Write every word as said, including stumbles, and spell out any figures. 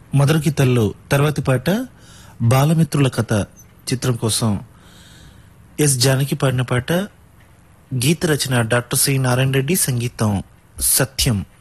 మధుర గీతాల్లో తర్వాతి పాట బాలమిత్రుల కథ చిత్రం కోసం ఎస్ జానకి పాడిన పాట. గీత రచన డాక్టర్ సి నారాయణ రెడ్డి, సంగీతం సత్యం.